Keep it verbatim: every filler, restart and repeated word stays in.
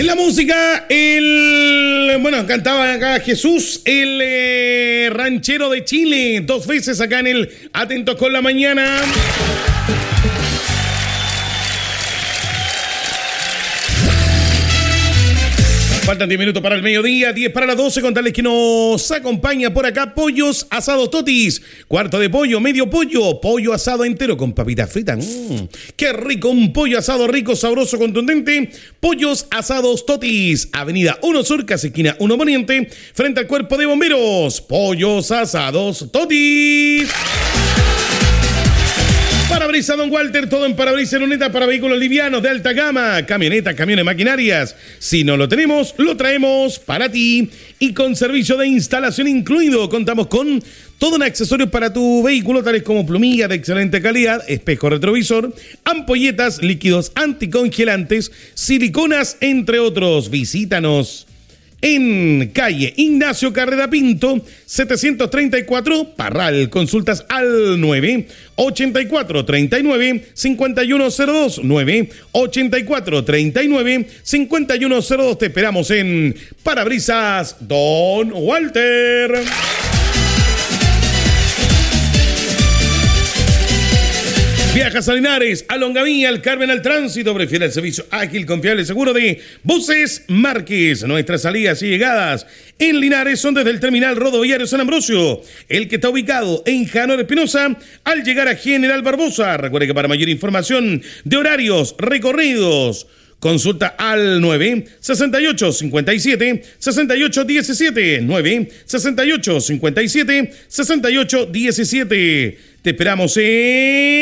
En la música, el... Bueno, cantaba acá Jesús, el eh, ranchero de Chile, dos veces acá en el Atentos con la Mañana. Faltan diez minutos para el mediodía, diez para las doce. Contarles que nos acompaña por acá Pollos Asados Totis. Cuarto de pollo, medio pollo, pollo asado entero con papitas fritas. Mmm, qué rico, un pollo asado rico, sabroso, contundente. Pollos Asados Totis. Avenida uno Sur, casi esquina uno Poniente, frente al Cuerpo de Bomberos. Pollos Asados Totis. Parabrisas Don Walter, todo en parabrisas luneta para vehículos livianos de alta gama, camionetas, camiones, maquinarias. Si no lo tenemos, lo traemos para ti. Y con servicio de instalación incluido, contamos con todo un accesorio para tu vehículo, tales como plumillas de excelente calidad, espejo retrovisor, ampolletas, líquidos anticongelantes, siliconas, entre otros. Visítanos en calle Ignacio Carrera Pinto, setecientos treinta y cuatro, Parral. Consultas al nueve ochenta y cuatro treinta y nueve cincuenta y uno cero dos, nueve ochenta y cuatro treinta y nueve cincuenta y uno cero dos. Te esperamos en Parabrisas Don Walter. Viajas a Linares, a Longaví, al Carmen, al Tránsito. Prefiere el servicio ágil, confiable y seguro de Buses Márquez. Nuestras salidas y llegadas en Linares son desde el terminal rodoviario San Ambrosio, el que está ubicado en Janor Espinosa, al llegar a General Barbosa. Recuerde que para mayor información de horarios, recorridos, consulta al nueve sesenta y ocho cincuenta y siete sesenta y ocho diecisiete, nueve sesenta y ocho cincuenta y siete sesenta y ocho diecisiete. Te esperamos en